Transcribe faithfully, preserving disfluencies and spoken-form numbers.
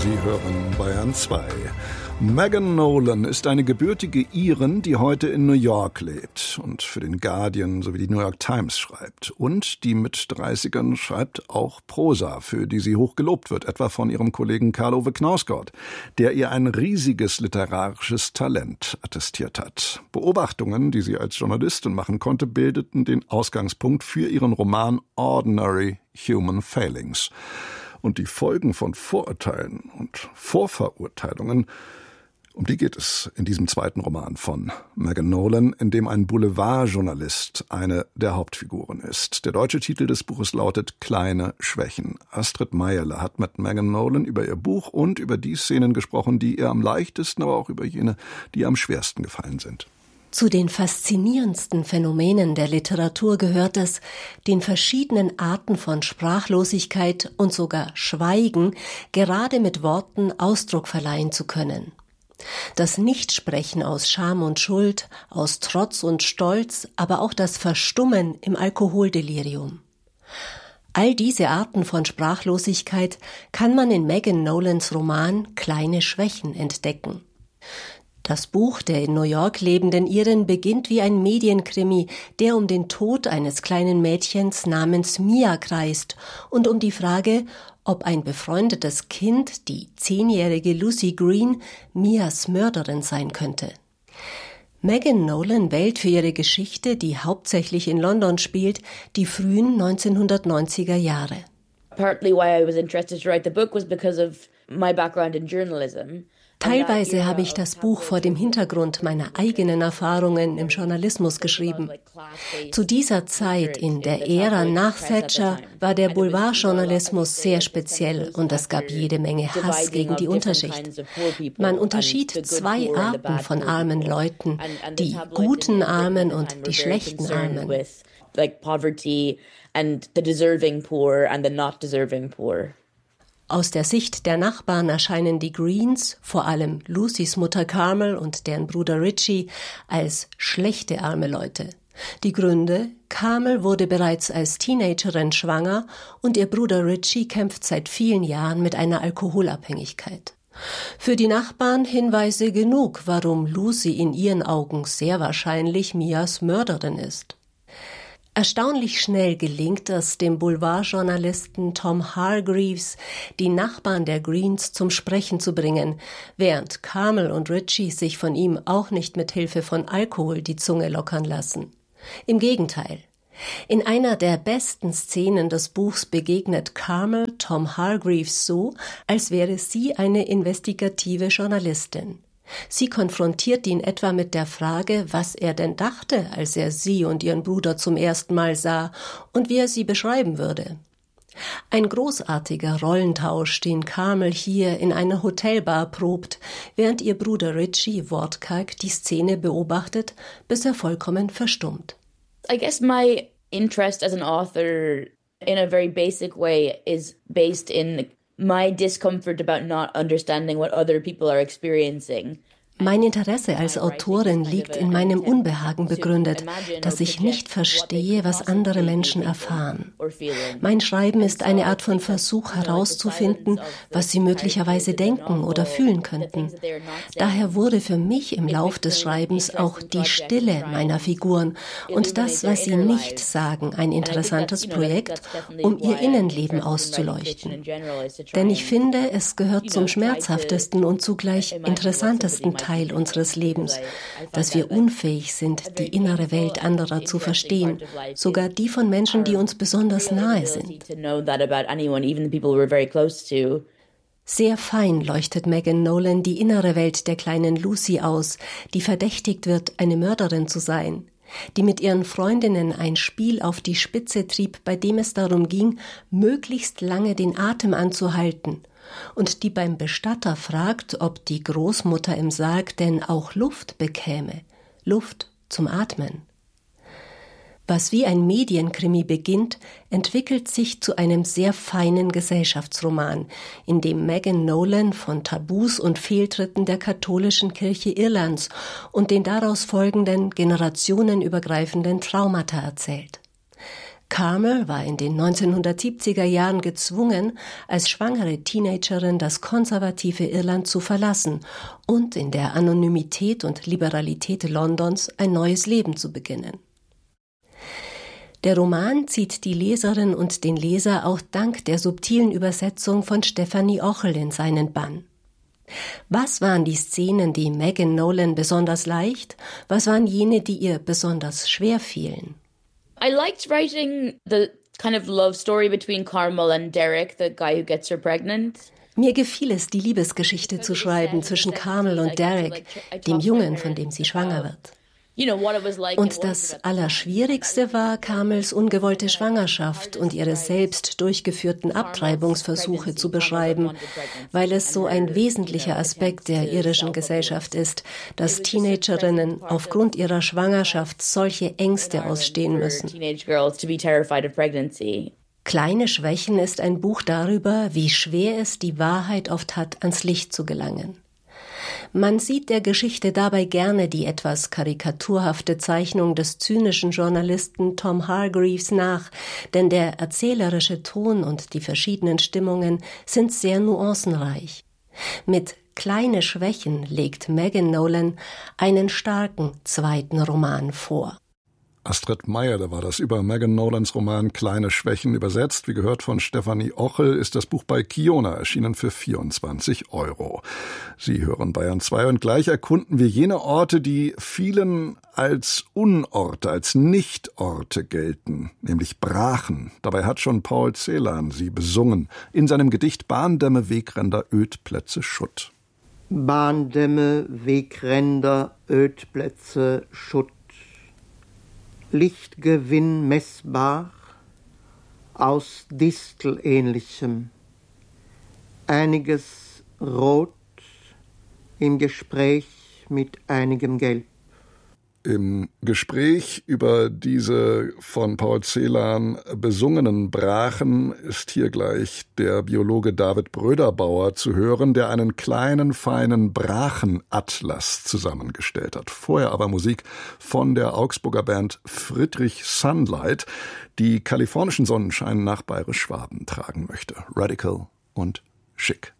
Sie hören Bayern zwei. Megan Nolan ist eine gebürtige Irin, die heute in New York lebt und für den Guardian sowie die New York Times schreibt. Und die mit dreißigern schreibt auch Prosa, für die sie hoch gelobt wird, etwa von ihrem Kollegen Karl-Ove Knausgård, der ihr ein riesiges literarisches Talent attestiert hat. Beobachtungen, die sie als Journalistin machen konnte, bildeten den Ausgangspunkt für ihren Roman Ordinary Human Failings. Und die Folgen von Vorurteilen und Vorverurteilungen, um die geht es in diesem zweiten Roman von Megan Nolan, in dem ein Boulevardjournalist eine der Hauptfiguren ist. Der deutsche Titel des Buches lautet Kleine Schwächen. Astrid Meierle hat mit Megan Nolan über ihr Buch und über die Szenen gesprochen, die ihr am leichtesten, aber auch über jene, die ihr am schwersten gefallen sind. Zu den faszinierendsten Phänomenen der Literatur gehört es, den verschiedenen Arten von Sprachlosigkeit und sogar Schweigen gerade mit Worten Ausdruck verleihen zu können. Das Nichtsprechen aus Scham und Schuld, aus Trotz und Stolz, aber auch das Verstummen im Alkoholdelirium. All diese Arten von Sprachlosigkeit kann man in Megan Nolans Roman Kleine Schwächen entdecken. Das Buch der in New York lebenden Irin beginnt wie ein Medienkrimi, der um den Tod eines kleinen Mädchens namens Mia kreist und um die Frage, ob ein befreundetes Kind, die zehnjährige Lucy Green, Mias Mörderin sein könnte. Megan Nolan wählt für ihre Geschichte, die hauptsächlich in London spielt, die frühen neunzehnhundertneunziger Jahre. Partly why I was interested to write the book was because of my background in journalism. Teilweise habe ich das Buch vor dem Hintergrund meiner eigenen Erfahrungen im Journalismus geschrieben. Zu dieser Zeit, in der Ära nach Thatcher, war der Boulevardjournalismus sehr speziell und es gab jede Menge Hass gegen die Unterschicht. Man unterschied zwei Arten von armen Leuten, die guten Armen und die schlechten Armen. Like poverty and the deserving poor and the not deserving poor. Aus der Sicht der Nachbarn erscheinen die Greens, vor allem Lucys Mutter Carmel und deren Bruder Richie, als schlechte arme Leute. Die Gründe: Carmel wurde bereits als Teenagerin schwanger und ihr Bruder Richie kämpft seit vielen Jahren mit einer Alkoholabhängigkeit. Für die Nachbarn Hinweise genug, warum Lucy in ihren Augen sehr wahrscheinlich Mias Mörderin ist. Erstaunlich schnell gelingt es dem Boulevardjournalisten Tom Hargreaves, die Nachbarn der Greens zum Sprechen zu bringen, während Carmel und Richie sich von ihm auch nicht mit Hilfe von Alkohol die Zunge lockern lassen. Im Gegenteil. In einer der besten Szenen des Buchs begegnet Carmel Tom Hargreaves so, als wäre sie eine investigative Journalistin. Sie konfrontiert ihn etwa mit der Frage, was er denn dachte, als er sie und ihren Bruder zum ersten Mal sah und wie er sie beschreiben würde. Ein großartiger Rollentausch, den Carmel hier in einer Hotelbar probt, während ihr Bruder Richie wortkarg die Szene beobachtet, bis er vollkommen verstummt. I guess my interest as an author in a very basic way is based in my discomfort about not understanding what other people are experiencing. Mein Interesse als Autorin liegt in meinem Unbehagen begründet, dass ich nicht verstehe, was andere Menschen erfahren. Mein Schreiben ist eine Art von Versuch herauszufinden, was sie möglicherweise denken oder fühlen könnten. Daher wurde für mich im Lauf des Schreibens auch die Stille meiner Figuren und das, was sie nicht sagen, ein interessantes Projekt, um ihr Innenleben auszuleuchten. Denn ich finde, es gehört zum schmerzhaftesten und zugleich interessantesten Teil Teil unseres Lebens, dass wir unfähig sind, die innere Welt anderer zu verstehen, sogar die von Menschen, die uns besonders nahe sind. Sehr fein leuchtet Megan Nolan die innere Welt der kleinen Lucy aus, die verdächtigt wird, eine Mörderin zu sein, die mit ihren Freundinnen ein Spiel auf die Spitze trieb, bei dem es darum ging, möglichst lange den Atem anzuhalten, und die beim Bestatter fragt, ob die Großmutter im Sarg denn auch Luft bekäme, Luft zum Atmen. Was wie ein Medienkrimi beginnt, entwickelt sich zu einem sehr feinen Gesellschaftsroman, in dem Megan Nolan von Tabus und Fehltritten der katholischen Kirche Irlands und den daraus folgenden generationenübergreifenden Traumata erzählt. Carmel war in den neunzehnhundertsiebziger Jahren gezwungen, als schwangere Teenagerin das konservative Irland zu verlassen und in der Anonymität und Liberalität Londons ein neues Leben zu beginnen. Der Roman zieht die Leserin und den Leser auch dank der subtilen Übersetzung von Stephanie Ochel in seinen Bann. Was waren die Szenen, die Megan Nolan besonders leicht? Was waren jene, die ihr besonders schwer fielen? I liked writing the kind of love story between Carmel and Derek, the guy who gets her pregnant. Mir gefiel es, die Liebesgeschichte zu schreiben zwischen Carmel und Derek, dem Jungen, von dem sie schwanger wird. Und das Allerschwierigste war Carmels ungewollte Schwangerschaft und ihre selbst durchgeführten Abtreibungsversuche zu beschreiben, weil es so ein wesentlicher Aspekt der irischen Gesellschaft ist, dass Teenagerinnen aufgrund ihrer Schwangerschaft solche Ängste ausstehen müssen. Kleine Schwächen ist ein Buch darüber, wie schwer es die Wahrheit oft hat, ans Licht zu gelangen. Man sieht der Geschichte dabei gerne die etwas karikaturhafte Zeichnung des zynischen Journalisten Tom Hargreaves nach, denn der erzählerische Ton und die verschiedenen Stimmungen sind sehr nuancenreich. Mit Kleine Schwächen legt Megan Nolan einen starken zweiten Roman vor. Astrid Meyer, da war das über Megan Nolans Roman Kleine Schwächen übersetzt. Wie gehört von Stephanie Ochel, ist das Buch bei Kiona erschienen für vierundzwanzig Euro. Sie hören Bayern zwei und gleich erkunden wir jene Orte, die vielen als Unorte, als Nichtorte gelten, nämlich Brachen. Dabei hat schon Paul Celan sie besungen in seinem Gedicht Bahndämme, Wegränder, Ödplätze, Schutt. Bahndämme, Wegränder, Ödplätze, Schutt. Lichtgewinn messbar aus Distelähnlichem, einiges Rot im Gespräch mit einigem Gelb. Im Gespräch über diese von Paul Celan besungenen Brachen ist hier gleich der Biologe David Bröderbauer zu hören, der einen kleinen, feinen Brachenatlas zusammengestellt hat. Vorher aber Musik von der Augsburger Band Friedrich Sunlight, die kalifornischen Sonnenschein nach Bayerisch-Schwaben tragen möchte. Radical und schick.